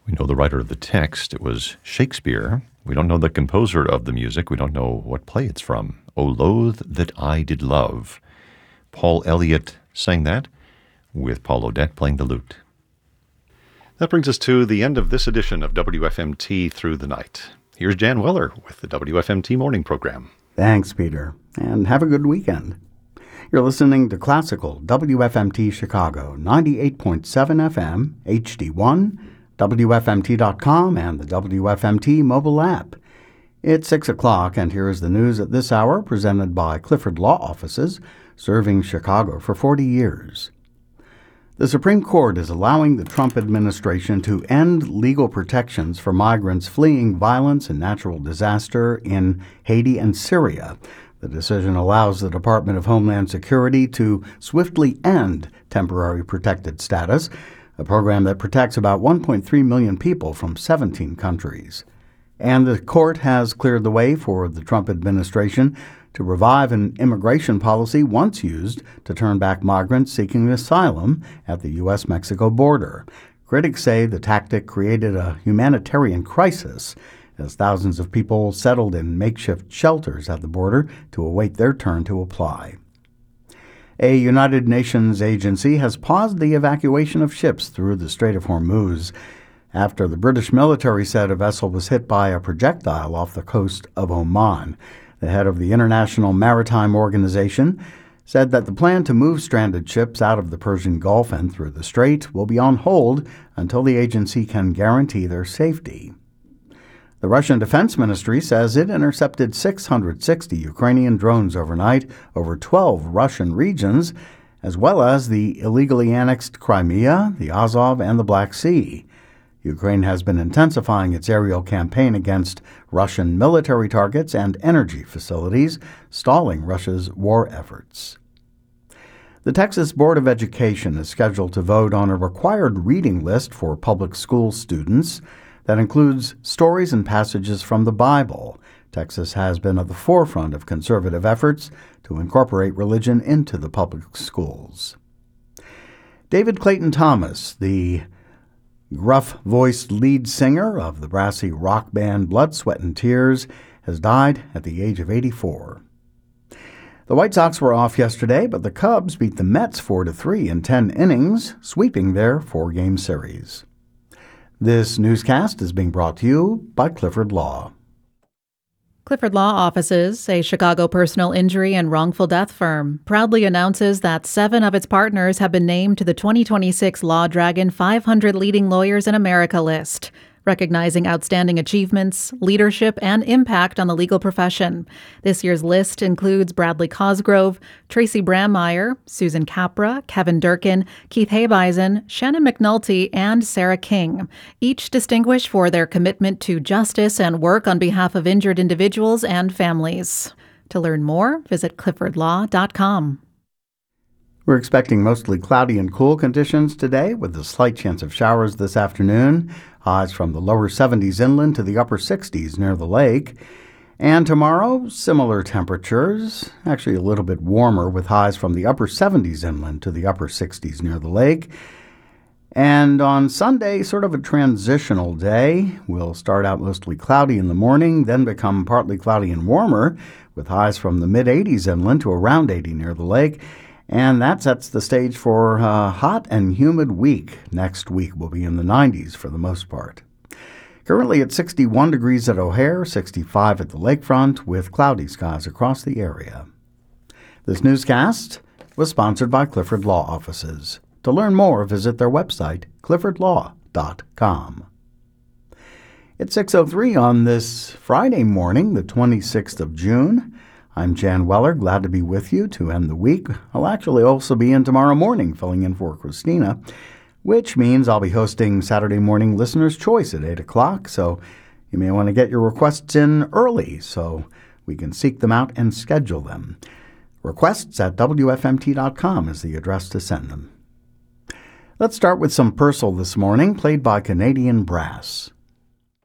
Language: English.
We know the writer of the text. It was Shakespeare. We don't know the composer of the music. We don't know what play it's from. O Loathe That I Did Love. Paul Elliott sang that, with Paul Odette playing the lute. That brings us to the end of this edition of WFMT Through the Night. Here's Jan Weller with the WFMT Morning Program. Thanks, Peter, and have a good weekend. You're listening to Classical WFMT Chicago, 98.7 FM, HD1, WFMT.com, and the WFMT mobile app. It's 6 o'clock, and here is the news at this hour, presented by Clifford Law Offices, serving Chicago for 40 years. The Supreme Court is allowing the Trump administration to end legal protections for migrants fleeing violence and natural disaster in Haiti and Syria. The decision allows the Department of Homeland Security to swiftly end temporary protected status, a program that protects about 1.3 million people from 17 countries. And the court has cleared the way for the Trump administration to revive an immigration policy once used to turn back migrants seeking asylum at the U.S.-Mexico border. Critics say the tactic created a humanitarian crisis as thousands of people settled in makeshift shelters at the border to await their turn to apply. A United Nations agency has paused the evacuation of ships through the Strait of Hormuz after the British military said a vessel was hit by a projectile off the coast of Oman. The head of the International Maritime Organization said that the plan to move stranded ships out of the Persian Gulf and through the strait will be on hold until the agency can guarantee their safety. The Russian Defense Ministry says it intercepted 660 Ukrainian drones overnight over 12 Russian regions, as well as the illegally annexed Crimea, the Azov, and the Black Sea. Ukraine has been intensifying its aerial campaign against Russian military targets and energy facilities, stalling Russia's war efforts. The Texas Board of Education is scheduled to vote on a required reading list for public school students that includes stories and passages from the Bible. Texas has been at the forefront of conservative efforts to incorporate religion into the public schools. David Clayton Thomas, the gruff-voiced lead singer of the brassy rock band Blood, Sweat and Tears, has died at the age of 84. The White Sox were off yesterday, but the Cubs beat the Mets 4-3 in 10 innings, sweeping their 4-game series. This newscast is being brought to you by Clifford Law. Clifford Law Offices, a Chicago personal injury and wrongful death firm, proudly announces that 7 of its partners have been named to the 2026 Law Dragon 500 Leading Lawyers in America list, recognizing outstanding achievements, leadership, and impact on the legal profession. This year's list includes Bradley Cosgrove, Tracy Brammeyer, Susan Capra, Kevin Durkin, Keith Habeisen, Shannon McNulty, and Sarah King, each distinguished for their commitment to justice and work on behalf of injured individuals and families. To learn more, visit cliffordlaw.com. We're expecting mostly cloudy and cool conditions today, with a slight chance of showers this afternoon. Highs from the lower 70s inland to the upper 60s near the lake. And tomorrow, similar temperatures, actually a little bit warmer, with highs from the upper 70s inland to the upper 60s near the lake. And on Sunday, sort of a transitional day. We'll start out mostly cloudy in the morning, then become partly cloudy and warmer, with highs from the mid-80s inland to around 80 near the lake. And that sets the stage for a hot and humid week. Next week will be in the 90s for the most part. Currently at 61 degrees at O'Hare, 65 at the lakefront, with cloudy skies across the area. This newscast was sponsored by Clifford Law Offices. To learn more, visit their website, cliffordlaw.com. It's 6:03 on this Friday morning, the 26th of June. I'm Jan Weller, glad to be with you to end the week. I'll actually also be in tomorrow morning, filling in for Christina, which means I'll be hosting Saturday Morning Listener's Choice at 8 o'clock, so you may want to get your requests in early so we can seek them out and schedule them. Requests at WFMT.com is the address to send them. Let's start with some Purcell this morning, played by Canadian Brass.